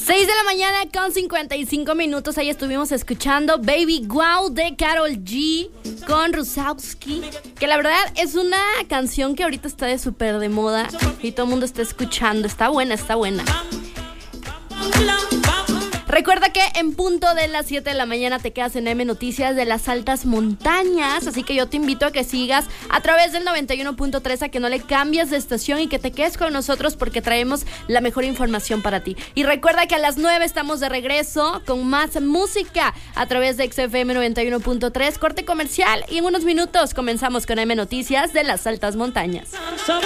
6 de la mañana con 55 minutos. Ahí estuvimos escuchando Baby Wow de Karol G con Rusowski, que la verdad es una canción que ahorita está de súper de moda y todo el mundo está escuchando. Está buena, está buena. Recuerda que en punto de las 7 de la mañana te quedas en M Noticias de las altas montañas, así que yo te invito a que sigas a través del 91.3, a que no le cambies de estación y que te quedes con nosotros porque traemos la mejor información para ti. Y recuerda que a las 9 estamos de regreso con más música a través de XFM 91.3, corte comercial, y en unos minutos comenzamos con M Noticias de las altas montañas.